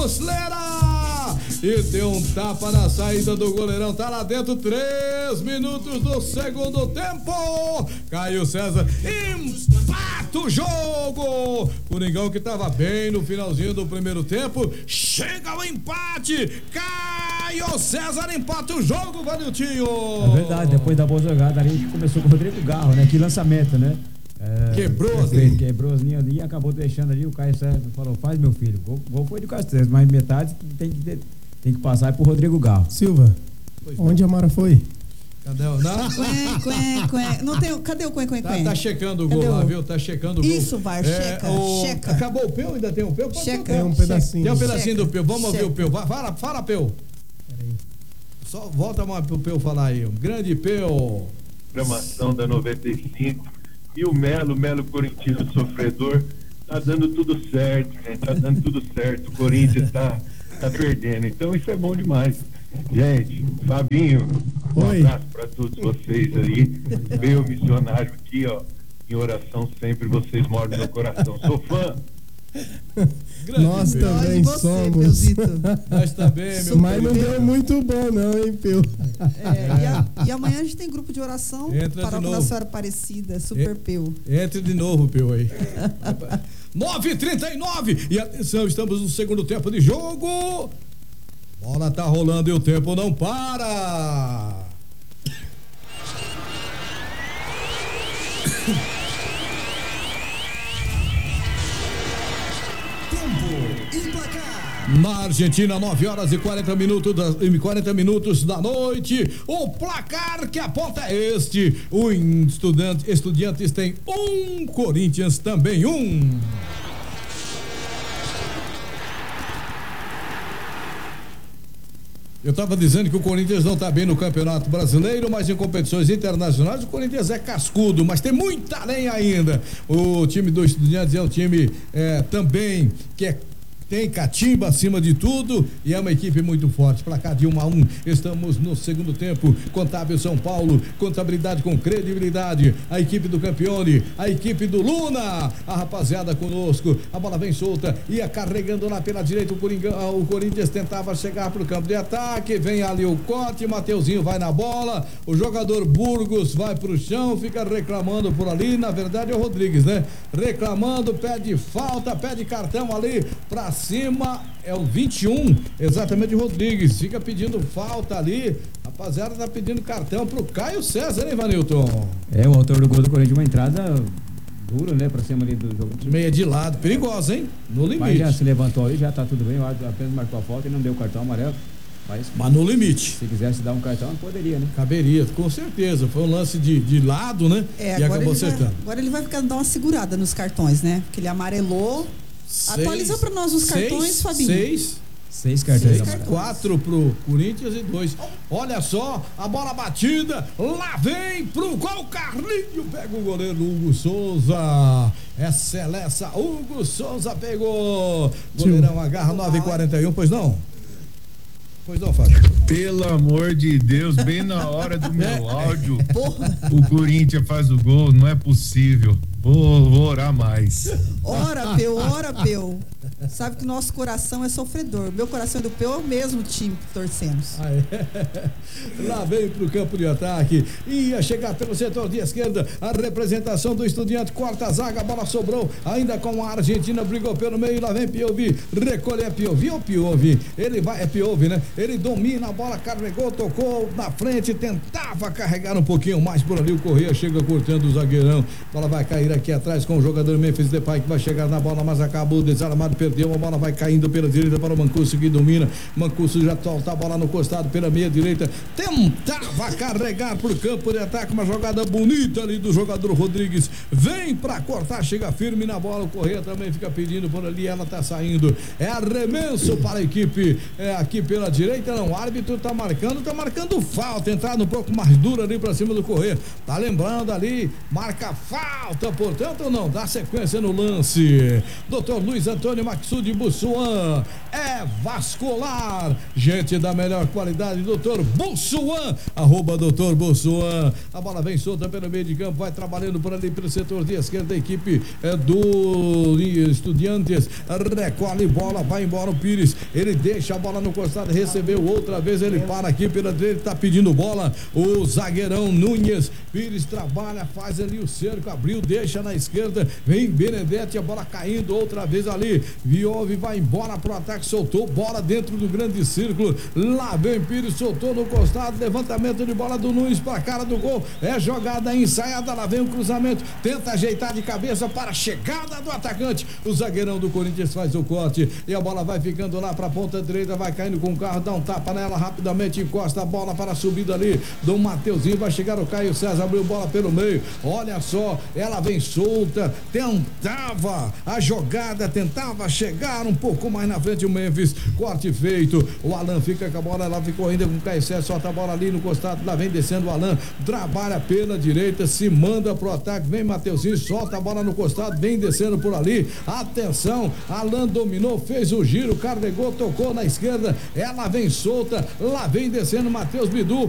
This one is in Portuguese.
costeleira! E deu um tapa na saída do goleirão, tá lá dentro, 3 minutos do segundo tempo. Caio César empata o jogo. Coringão que tava bem no finalzinho do primeiro tempo, chega o empate. Caio César empata o jogo, Vaniltinho. É verdade, depois da boa jogada ali que começou com o Rodrigo Garro, né? Que lançamento, né? Quebrou as linhas. Quebrou as linhas e acabou deixando ali. O Caio César falou: faz, meu filho. Gol foi de Castelo, mas metade tem que passar pro Rodrigo Garro. Silva, onde a Mara foi? Cadê o... Não tem, cadê o quen? Tá checando o gol lá, viu? Tá checando o gol. Isso, vai, checa. Acabou o Peu? Ainda tem um Peu? Checa. Tem um pedacinho. Tem um pedacinho do Peu. Vamos ouvir o Peu. Fala, Peu. Peraí. Só volta pro Peu falar aí. Um grande Peu. Programação da 95. E o Melo corintiano sofredor, tá dando tudo certo, gente. Tá dando tudo certo. O Corinthians tá perdendo. Então isso é bom demais. Gente, Fabinho, um abraço para todos vocês aí. Meu missionário aqui, ó, em oração sempre, vocês moram no meu coração. Sou fã. Nós também somos. Peuzito. Nós também, meu Mas não deu muito bom não, hein, Peu? E amanhã a gente tem grupo de oração para a Senhora Aparecida, Super Peu. Entre de novo, Peu aí. 9h39 e atenção, estamos no segundo tempo de jogo. Bola tá rolando e o tempo não para. Na Argentina, 9 horas e 40 minutos da noite. O placar que aponta é este. O Estudiantes tem 1, Corinthians também 1. Eu estava dizendo que o Corinthians não está bem no Campeonato Brasileiro, mas em competições internacionais o Corinthians é cascudo, mas tem muita lenha ainda. O time do Estudiantes é um time também que tem catimba acima de tudo e é uma equipe muito forte. Placar de 1-1. Estamos no segundo tempo. Contábil São Paulo, contabilidade com credibilidade. A equipe do Campione, a equipe do Luna, a rapaziada conosco. A bola vem solta, ia carregando lá pela direita o Corinthians tentava chegar pro campo de ataque. Vem ali o corte, Mateuzinho vai na bola. O jogador Burgos vai pro chão, fica reclamando por ali. Na verdade é o Rodrigues, né? Reclamando, pede falta, pede cartão ali pra cima, é o 21, exatamente, Rodrigues, fica pedindo falta ali, rapaziada tá pedindo cartão pro Caio César, hein, Vanilton? O autor do gol do Corinthians, uma entrada dura, né, pra cima ali do jogo. Meia de lado, perigosa, hein, no limite. Mas já se levantou ali, já tá tudo bem, apenas marcou a falta e não deu o cartão amarelo. Mas no limite. Se quisesse dar um cartão, poderia, né? Caberia, com certeza. Foi um lance de lado, né? E acabou acertando. Agora ele vai ficar dar uma segurada nos cartões, né? Porque ele amarelou. Atualiza pra nós os cartões, Fabinho. 6 cartões. 4 pro Corinthians e 2. Olha só, a bola batida, lá vem pro gol, Carlinho pega o goleiro Hugo Souza. É Celeste, Hugo Souza pegou. Goleirão agarra 9h41, pois não? Pois não, Fábio. Pelo amor de Deus, bem na hora do meu áudio, o Corinthians faz o gol, não é possível. Vou orar mais. Ora, Peu. Sabe que nosso coração é sofredor. Meu coração é do Peu, é o mesmo time que torcemos. Lá vem pro campo de ataque. Ia chegar pelo setor de esquerda. A representação do Estudiante corta a zaga. A bola sobrou ainda com a Argentina. Brigou pelo meio. Lá vem Piovi. Recolhe Piovi ou Piovi? Ele vai, é Piovi, né? Ele domina a bola, carregou, tocou na frente. Tentava carregar um pouquinho mais por ali. O Correia chega cortando o zagueirão. A bola vai cair aqui atrás com o jogador Memphis Depay que vai chegar na bola, mas acabou desarmado, perdeu, a bola vai caindo pela direita para o Mancuso que domina, Mancuso já solta a bola no costado pela meia direita, tentava carregar por campo de ataque, uma jogada bonita ali do jogador Rodrigues, vem para cortar, chega firme na bola, o Correia também fica pedindo por ali, ela tá saindo, é arremesso para a equipe, aqui pela direita, não, o árbitro tá marcando falta, entrada um pouco mais dura ali para cima do Correia, tá lembrando ali, marca falta, portanto não, dá sequência no lance. Dr. Luiz Antônio Maxud Bussuan é vascular. Gente da melhor qualidade, Dr. Bussuan, @Dr. Bussuan. A bola vem solta pelo meio de campo, vai trabalhando por ali pelo setor de esquerda, a equipe do Estudiantes recolhe bola, vai embora o Pires, ele deixa a bola no costado, recebeu outra vez, ele para aqui pela direita, tá pedindo bola, o zagueirão Nunes, Pires trabalha, faz ali o cerco, abriu, deixa na esquerda, vem Benedetti, a bola caindo outra vez ali, Viove vai embora pro ataque, soltou bola dentro do grande círculo, lá vem Pires, soltou no costado, levantamento de bola do Nunes pra cara do gol, é jogada ensaiada, lá vem o cruzamento, tenta ajeitar de cabeça para a chegada do atacante, o zagueirão do Corinthians faz o corte e a bola vai ficando lá pra ponta direita, vai caindo com o carro, dá um tapa nela, rapidamente encosta a bola para a subida ali do Mateuzinho, vai chegar o Caio César, abriu bola pelo meio, olha só, ela vem solta, tentava a jogada, tentava chegar um pouco mais na frente o Memphis, corte feito, o Alan fica com a bola, ela ficou ainda com o Caio César, solta a bola ali no costado, lá vem descendo o Alan, trabalha pela direita, se manda pro ataque, vem Mateuzinho, solta a bola no costado, vem descendo por ali, atenção, Alan dominou, fez o giro, carregou, tocou na esquerda, ela vem solta, lá vem descendo Matheus Bidu,